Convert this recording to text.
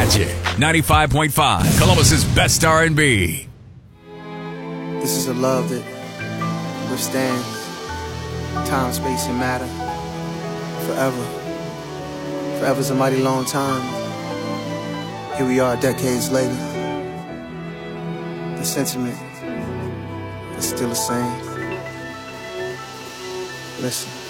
Magic 95.5, Columbus's best R&B. This is a love that withstands time, space, and matter forever. Forever's a mighty long time. Here we are decades later. The sentiment is still the same. Listen.